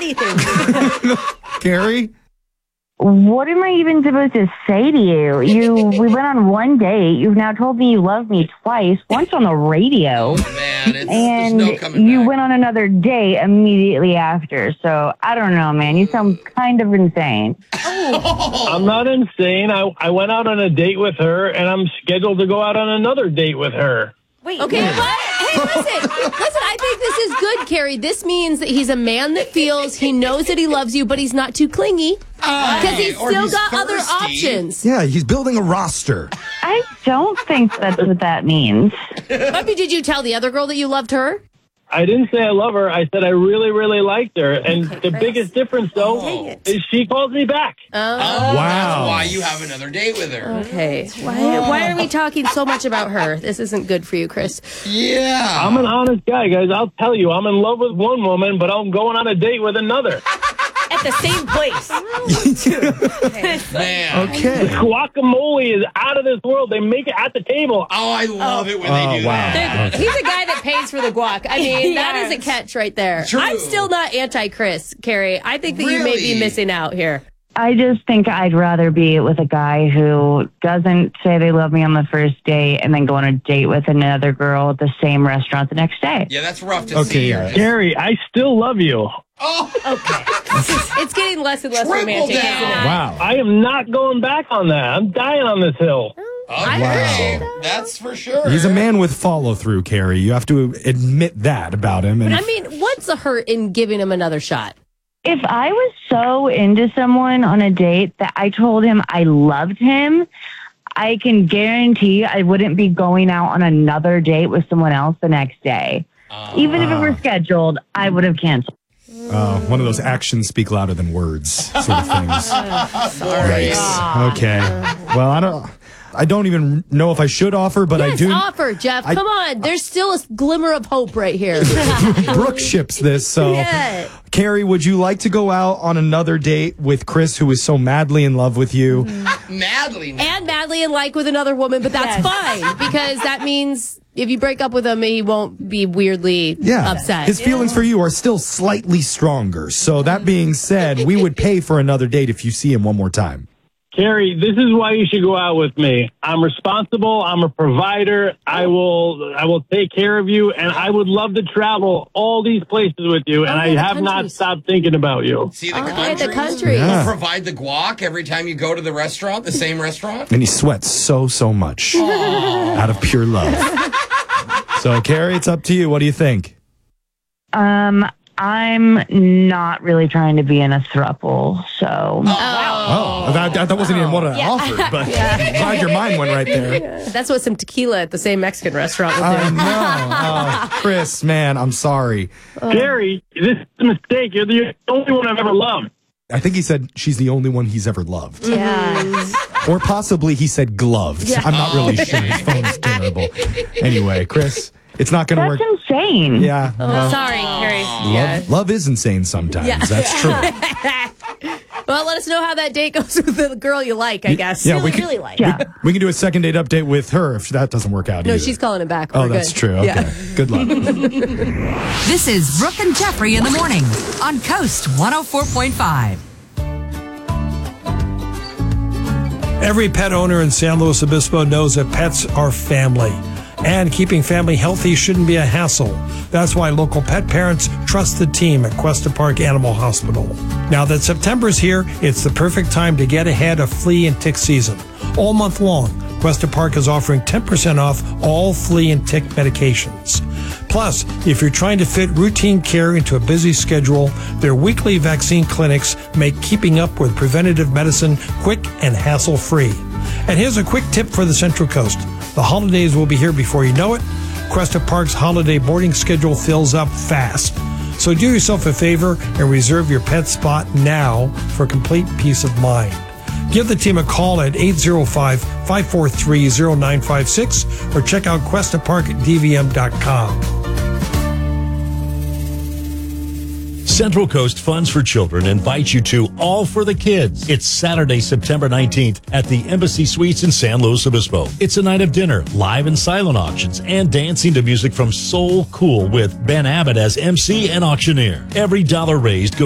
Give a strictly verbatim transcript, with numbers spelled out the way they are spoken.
anything. Carrie? What am I even supposed to say to you? You, we went on one date. You've now told me you love me twice, once on the radio. Oh, man, it's, and there's no coming you back. went on another date immediately after. So I don't know, man. You sound kind of insane. I'm not insane. I, I went out on a date with her, and I'm scheduled to go out on another date with her. Wait, okay, what? Hey, listen, listen, I think this is good, Carrie. This means that he's a man that feels he knows that he loves you, but he's not too clingy. Because he's or still he's got other thirsty. options. Yeah, he's building a roster. I don't think that's what that means. Puppy, did you tell the other girl that you loved her? I didn't say I love her. I said I really, really liked her. And Okay, the Chris. biggest difference, though, Dang is she calls me back. Oh, Wow. That's why you have another date with her. Okay. Why, why are we talking so much about her? This isn't good for you, Chris. Yeah. I'm an honest guy, guys. I'll tell you, I'm in love with one woman, but I'm going on a date with another. At the same place. Man. Okay. Guacamole is out of this world. They make it at the table. Oh, I love it when they Oh, do wow. that. He's a guy that pays for the guac. I mean, that Yes. is a catch right there. True. I'm still not anti-Chris, Carrie. I think that you may be Really? missing out here. I just think I'd rather be with a guy who doesn't say they love me on the first date and then go on a date with another girl at the same restaurant the next day. Yeah, that's rough to Okay, see. yeah. Gary, I still love you. Oh, Okay. It's getting less and less Triple romantic, down. isn't it? Wow. I am not going back on that. I'm dying on this hill. okay. That's for sure. He's a man with follow through, Carrie. You have to admit that about him. And I mean, what's the hurt in giving him another shot? If I was so into someone on a date that I told him I loved him, I can guarantee I wouldn't be going out on another date with someone else the next day. Even if it were scheduled, I would have canceled. uh, one of those actions speak louder than words sort of things. Sorry. Okay. Well, I don't. I don't even know if I should offer, but I Yes, do. offer, Jeff. I- Come on. There's still a glimmer of hope right here. Brooke ships this. So, Yeah. Carrie, would you like to go out on another date with Chris, who is so madly in love with you? Madly. And madly in like with another woman, but that's Yes. fine because that means if you break up with him, he won't be weirdly Yeah. upset. His feelings for you are still slightly stronger. So, that being said, we would pay for another date if you see him one more time. Carrie, this is why you should go out with me. I'm responsible. I'm a provider. I will I will take care of you, and I would love to travel all these places with you, and Oh, I the have not countries. stopped thinking about you. See the Okay, countries? the countries. Yeah. Provide the guac every time you go to the restaurant, the same restaurant? And he sweats so, so much out of pure love. So, Carrie, it's up to you. What do you think? Um, I'm not really trying to be in a throuple, so Oh, that, that wasn't even what I offered, but I'm glad your mind went right there. That's what some tequila at the same Mexican restaurant would do. I know. Oh, Chris, man, I'm sorry. Gary, this is a mistake. You're the only one I've ever loved. I think he said she's the only one he's ever loved. Yeah. Or possibly he said gloved. I'm not really sure. His phone's terrible. Anyway, Chris, it's not going to that's work. insane. Yeah. well, Sorry, Carrie. Yeah. love, love is insane sometimes. Yeah. That's true. Well, let us know how that date goes with the girl you like, I guess. Yeah, really, we can- really like. Yeah. We can do a second date update with her if that doesn't work out No, either. she's calling him back. Oh, We're that's good. true. Okay. Yeah. Good luck. This is Brooke and Jeffrey in the morning on Coast one oh four point five. Every pet owner in San Luis Obispo knows that pets are family. And keeping family healthy shouldn't be a hassle. That's why local pet parents trust the team at Cuesta Park Animal Hospital. Now that September's here, it's the perfect time to get ahead of flea and tick season. All month long, Cuesta Park is offering ten percent off all flea and tick medications. Plus, if you're trying to fit routine care into a busy schedule, their weekly vaccine clinics make keeping up with preventative medicine quick and hassle-free. And here's a quick tip for the Central Coast. The holidays will be here before you know it. Cuesta Park's holiday boarding schedule fills up fast. So do yourself a favor and reserve your pet spot now for complete peace of mind. Give the team a call at eight oh five, five four three, oh nine five six or check out cuesta park d v m dot com. Central Coast Funds for Children invites you to All for the Kids. It's Saturday, September nineteenth at the Embassy Suites in San Luis Obispo. It's a night of dinner, live and silent auctions, and dancing to music from Soul Cool with Ben Abbott as M C and auctioneer. Every dollar raised goes